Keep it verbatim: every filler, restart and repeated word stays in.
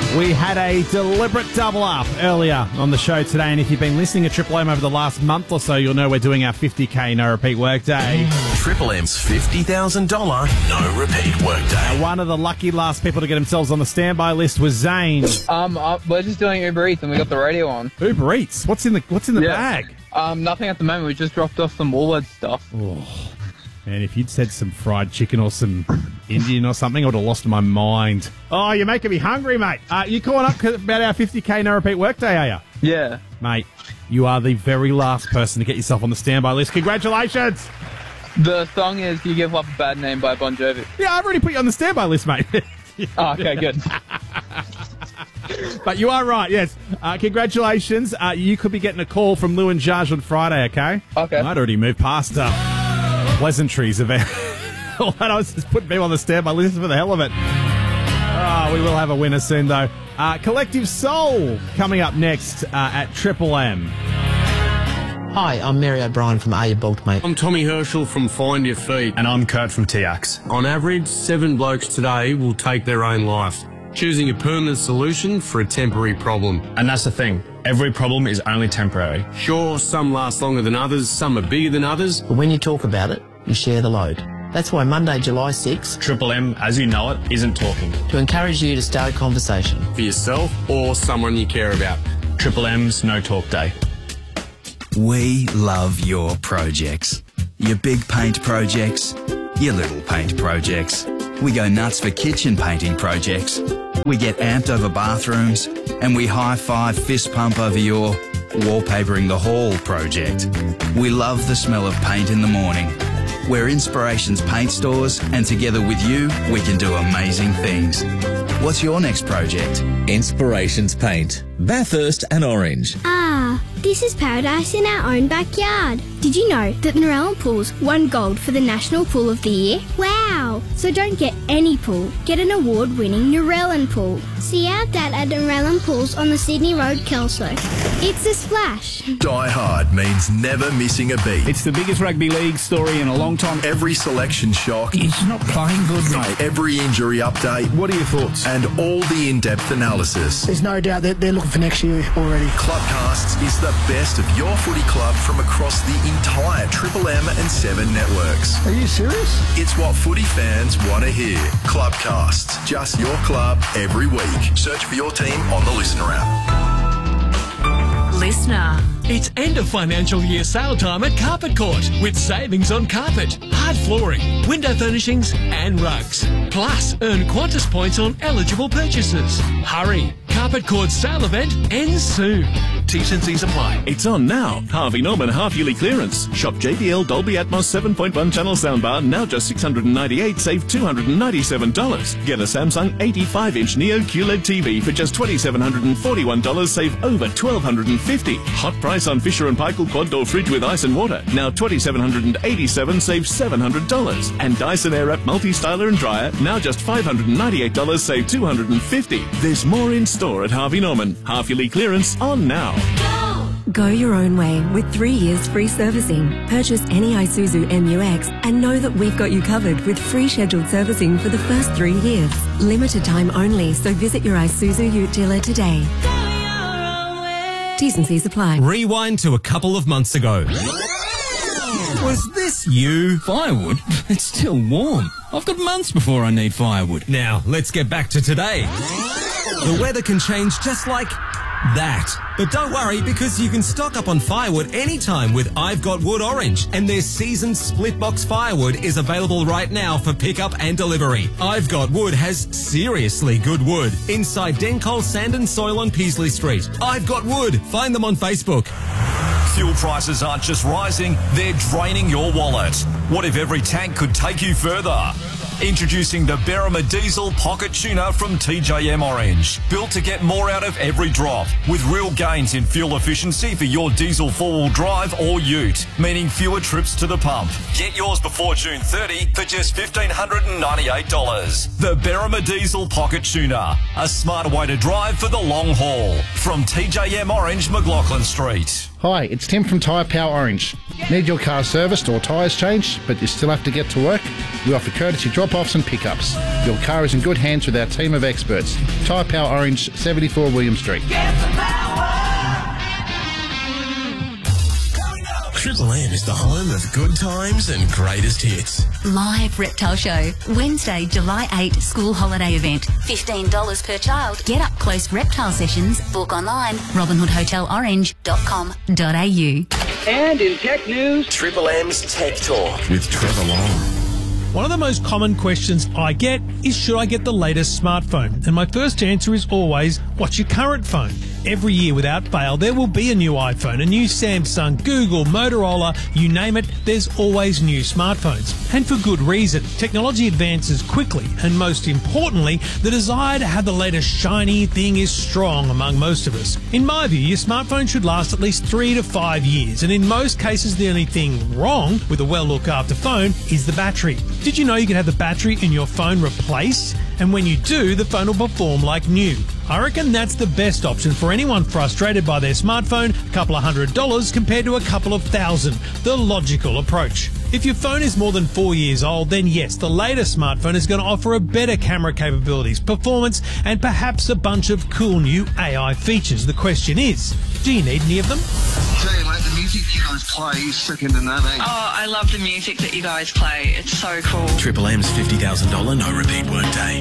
We had a deliberate double up earlier on the show today, and if you've been listening to Triple M over the last month or so, you'll know we're doing our fifty K no repeat workday. Triple M's fifty thousand dollars no repeat workday. Now, one of the lucky last people to get themselves on the standby list was Zane. Um, uh, we're just doing Uber Eats and we got the radio on. Uber Eats? What's in the What's in the Yeah. bag? Um, nothing at the moment. We just dropped off some Woolworths stuff. Oh, man, if you'd said some fried chicken or some Indian or something, I would have lost my mind. Oh, you're making me hungry, mate. Uh, you calling up about our fifty K no repeat workday, are you? Yeah. Mate, you are the very last person to get yourself on the standby list. Congratulations! The song is You Give Up a Bad Name by Bon Jovi. Yeah, I've already put you on the standby list, mate. Oh, okay, good. But you are right, yes. Uh, congratulations. Uh, you could be getting a call from Lou and Jaj on Friday, okay? Okay. I'd already moved past uh, pleasantries of it. I was just putting people on the standby list for the hell of it. Oh, we will have a winner soon, though. Uh, Collective Soul coming up next uh, at Triple M. Hi, I'm Mary O'Brien from Are You Bolt, Mate? I'm Tommy Herschel from Find Your Feet. And I'm Kurt from T X. On average, seven blokes today will take their own life, choosing a permanent solution for a temporary problem. And that's the thing. Every problem is only temporary. Sure, some last longer than others, some are bigger than others. But when you talk about it, you share the load. That's why Monday, July sixth, Triple M, as you know it, isn't talking. to encourage you to start a conversation. For yourself or someone you care about. Triple M's No Talk Day. We love your projects. Your big paint projects, your little paint projects. We go nuts for kitchen painting projects. We get amped over bathrooms, and we high-five fist pump over your wallpapering the hall project. We love the smell of paint in the morning. We're Inspirations Paint Stores, and together with you, we can do amazing things. What's your next project? Inspirations Paint, Bathurst and Orange. Ah, this is paradise in our own backyard. Did you know that Narellan Pools won gold for the National Pool of the Year? Wow! So don't get any pool, get an award-winning Narellan Pool. See our dad at Narellan Pools on the Sydney Road, Kelso. It's a splash. Die Hard means never missing a beat. It's the biggest rugby league story in a long time. Every selection shock. He's not playing good, mate. Every injury update. What are your thoughts? And all the in-depth analysis. There's no doubt that they're looking for next year already. Clubcasts is the best of your footy club from across the entire Triple M and Seven networks. Are you serious? It's what footy fans want to hear. Clubcasts, just your club every week. Search for your team on the Listener app. Listener. It's end of financial year sale time at Carpet Court with savings on carpet, hard flooring, window furnishings and rugs. Plus, earn Qantas points on eligible purchases. Hurry! Carpet Court's sale event ends soon. T's and C's apply. It's on now. Harvey Norman half-yearly clearance. Shop J B L Dolby Atmos seven point one channel soundbar, now just six hundred ninety-eight dollars, save two hundred ninety-seven dollars. Get a Samsung eighty-five inch Neo Q L E D T V for just two thousand seven hundred forty-one dollars, save over one thousand two hundred fifty dollars. Hot price on Fisher and Paykel quad door fridge with ice and water, now two thousand seven hundred eighty-seven dollars, save seven hundred dollars. And Dyson Airwrap multi-styler and dryer, now just five hundred ninety-eight dollars, save two hundred fifty dollars. There's more in store at Harvey Norman. Half-yearly clearance on now. Go your own way with three years free servicing. Purchase any Isuzu M U X and know that we've got you covered with free scheduled servicing for the first three years. Limited time only, so visit your Isuzu Ute dealer today. T's and C's apply. Rewind to a couple of months ago. Was this you? Firewood? It's still warm. I've got months before I need firewood. Now, let's get back to today. The weather can change just like that. But don't worry, because you can stock up on firewood anytime with I've Got Wood Orange, and their seasoned split box firewood is available right now for pickup and delivery. I've Got Wood has seriously good wood inside Dencol Sand and Soil on Peasley Street. I've Got Wood. Find them on Facebook. Fuel prices aren't just rising, they're draining your wallet. What if every tank could take you further? Introducing the Berrima Diesel Pocket Tuner from T J M Orange. Built to get more out of every drop, with real gains in fuel efficiency for your diesel four-wheel drive or ute, meaning fewer trips to the pump. Get yours before June thirtieth for just one thousand five hundred ninety-eight dollars. The Berrima Diesel Pocket Tuner, a smarter way to drive for the long haul. From T J M Orange, McLaughlin Street. Hi, it's Tim from Tyre Power Orange. Need your car serviced or tyres changed, but you still have to get to work? We offer courtesy drop-offs and pickups. Your car is in good hands with our team of experts. Tyre Power Orange, seventy-four William Street. Triple M is the home of good times and greatest hits. Live Reptile Show, Wednesday, July eighth, school holiday event. fifteen dollars per child. Get up close reptile sessions. Book online, robin hood hotel orange dot com dot a u. And in tech news, Triple M's Tech Talk with Trevor Long. One of the most common questions I get is, should I get the latest smartphone? And my first answer is always, what's your current phone? Every year without fail, there will be a new iPhone, a new Samsung, Google, Motorola, you name it, there's always new smartphones. And for good reason. Technology advances quickly, and most importantly, the desire to have the latest shiny thing is strong among most of us. In my view, your smartphone should last at least three to five years, and in most cases the only thing wrong with a well-looked-after phone is the battery. Did you know you can have the battery in your phone replaced? And when you do, the phone will perform like new. I reckon that's the best option for anyone frustrated by their smartphone, a couple of hundred dollars compared to a couple of thousand. The logical approach. If your phone is more than four years old, then yes, the latest smartphone is going to offer a better camera capabilities, performance, and perhaps a bunch of cool new A I features. The question is, do you need any of them? Tell you, mate, the music you guys play is second to none, eh? Oh, I love the music that you guys play. It's so cool. Triple M's fifty thousand dollars no repeat workday.